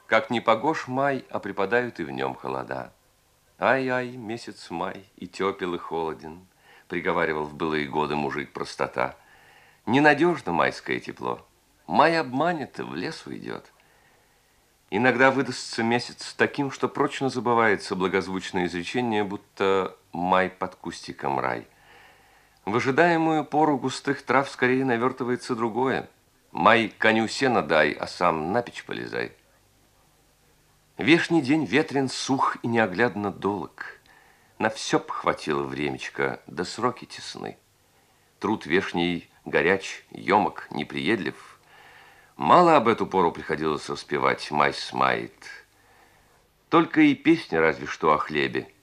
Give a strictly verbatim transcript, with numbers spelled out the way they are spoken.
Как не погож май, а припадают и в нем холода. Ай-ай, месяц май, и тепел, и холоден, приговаривал в былые годы мужик простота. Ненадежно майское тепло. Май обманет, в лес уйдет. Иногда выдастся месяц таким, что прочно забывается благозвучное изречение, будто май под кустиком рай. В ожидаемую пору густых трав скорее навертывается другое. Май коню сена дай, а сам на печь полезай. Вешний день ветрен, сух и неоглядно долог. На все б хватило времечко, да сроки тесны. Труд вешний горяч, емок, неприедлив. Мало об эту пору приходилось воспевать «Май смает». Только и песня разве что о хлебе.